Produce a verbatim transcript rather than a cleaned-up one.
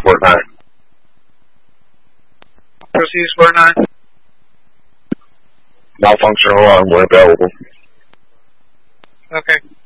Sport nine. Proceed, Sport nine. Malfunctional alarm when available. Okay.